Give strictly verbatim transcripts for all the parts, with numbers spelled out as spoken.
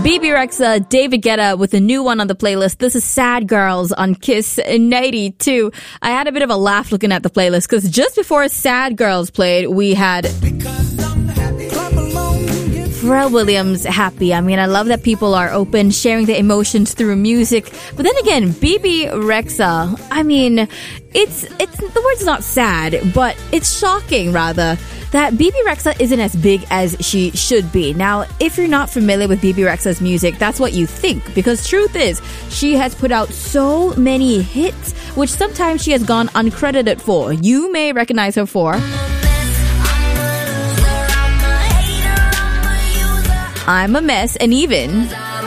Bebe Rexha, David Guetta with a new one on the playlist. This is Sad Girls on Kiss ninety-two. I had a bit of a laugh looking at the playlist because just before Sad Girls played, we had Pharrell Williams, Happy. I mean, I love that people are open, sharing their emotions through music. But then again, Bebe Rexha, I mean, it's, it's, the word's not sad, but it's shocking rather that Bebe Rexha isn't as big as she should be. Now, if you're not familiar with Bebe Rexha's music, that's what you think. Because truth is, she has put out so many hits, which sometimes she has gone uncredited for. You may recognize her for I'm a Mess, and even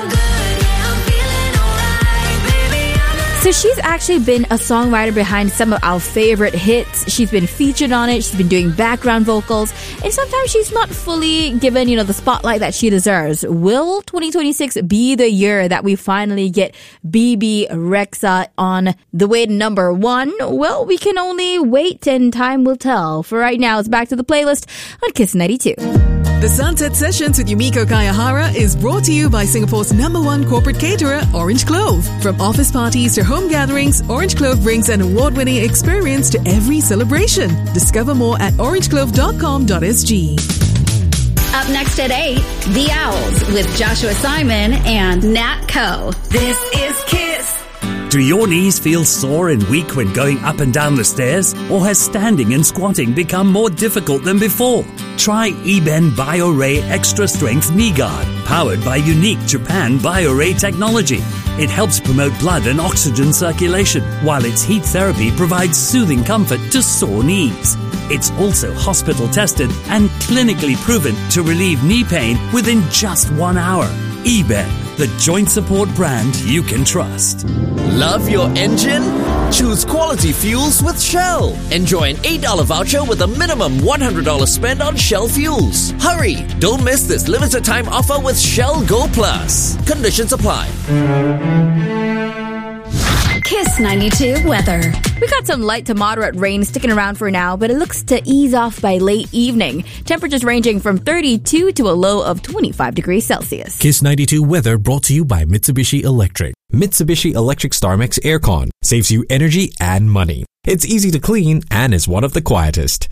so she's actually been a songwriter behind some of our favorite hits. She's been featured on it. She's been doing background vocals. And sometimes she's not fully given, you know, the spotlight that she deserves. Will twenty twenty-six be the year that we finally get Bebe Rexha on the way to number one? Well, we can only wait and time will tell. For right now, it's back to the playlist on Kiss ninety-two. The Sunset Sessions with Yumiko Kayahara is brought to you by Singapore's number one corporate caterer, Orange Clove. From office parties to home gatherings, Orange Clove brings an award-winning experience to every celebration. Discover more at orange clove dot com dot s g. Up next at eight, The Owls with Joshua Simon and Nat Ko. This is Kiss. Do your knees feel sore and weak when going up and down the stairs? Or has standing and squatting become more difficult than before? Try eBen BioRay Extra Strength Knee Guard, powered by unique Japan BioRay technology. It helps promote blood and oxygen circulation, while its heat therapy provides soothing comfort to sore knees. It's also hospital tested and clinically proven to relieve knee pain within just one hour. eBen, the joint support brand you can trust. Love your engine? Choose quality fuels with Shell. Enjoy an eight dollars voucher with a minimum one hundred dollars spend on Shell fuels. Hurry! Don't miss this limited time offer with Shell Go Plus. Conditions apply. Kiss ninety-two weather. We got some light to moderate rain sticking around for now, but it looks to ease off by late evening. Temperatures ranging from thirty-two to a low of twenty-five degrees Celsius. Kiss ninety-two weather brought to you by Mitsubishi Electric. Mitsubishi Electric StarMax Aircon saves you energy and money. It's easy to clean and is one of the quietest.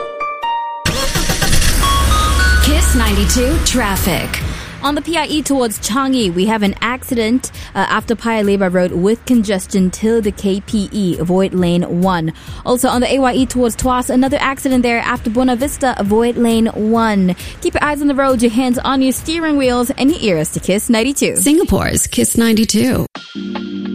Kiss ninety-two traffic. On the P I E towards Changi, we have an accident uh, after Paya Lebar Road with congestion till the K P E. Avoid lane one. Also on the A Y E towards Tuas, another accident there after Buona Vista. Avoid lane one. Keep your eyes on the road, your hands on your steering wheels, and your ears to Kiss ninety-two. Singapore's Kiss ninety-two.